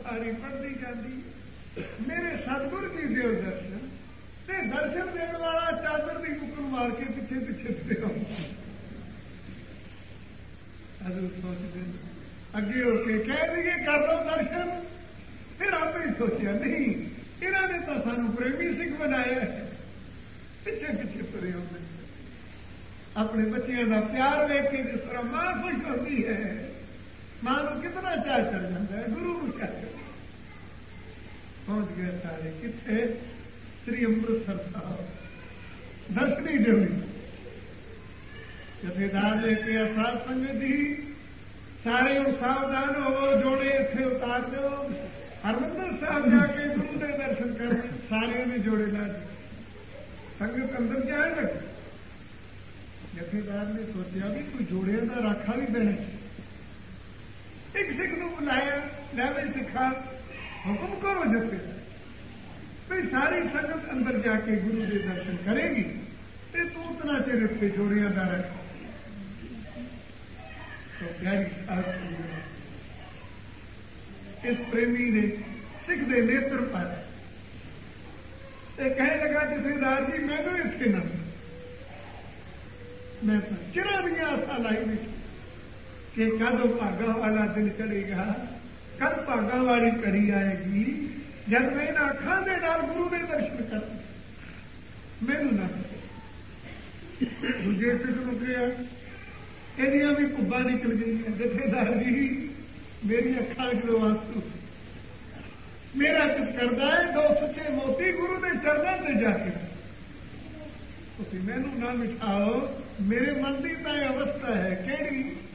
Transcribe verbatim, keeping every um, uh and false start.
सारी पढ़ती जाती। मेरे सतगुर जी देव दर्शन ते दर्शन देने वाला चादर की मुकन मार के पिछे पिछे तुरे अदू सोचते अगे होके कह दिए कर लो दर्शन। फिर आपने सोचा नहीं इन्होंने तो सानू प्रेमी सिख बनाया है। पिछे पिछे तुरे होंगे अपने बच्चों का प्यार देख के जिस तरह मां खुश होती है, मां को कितना चाह चढ़ जाता है, गुरु को चाह चढ़ पहुंच गए सारे किथे श्री अमृतसर साहब दर्शनी डोली जथेदार लेके साध संगत ही सारे हम सावधान हो जोड़े इतने उतार दो। हरमंदर साहब जाके गुरु के दर्शन कर सारे ने जोड़े ला दिए। संगत अंदर जाए लगे। जथेदार ने सोचा भी कोई जोड़िया का राखा भी देना। एक सिख को बुलाया, लै भी सिखा हुक्म करो जथेदार भाई सारी संगत अंदर जाके गुरु के दर्शन करेगी तो तू उतना चिर इतने जोड़िया का रख। तो प्यारी साथ इस प्रेमी ने सिख के नेत्र पर कहने लगा जथेदार जी मैनू इतने ना मैं तो चिरा दी आशा लाई बैठी कि कद भागा वाला दिन चढ़ेगा, कद भागा वाली कड़ी आएगी जब मैं इन अखा के नाल गुरु के दर्शन कर मैनू ना दूजे सिख मुकरिया ਇਹਦੀਆਂ भी ਭੁੱਬਾਂ निकल गई। जथेदार जी मेरी अखा जो आंसू मेरा कुछ करता है दो सच्चे मोती गुरु के चरणों से जाके तुम मैनू ना मिठाओ। मेरे मन की तो अवस्था है केड़ी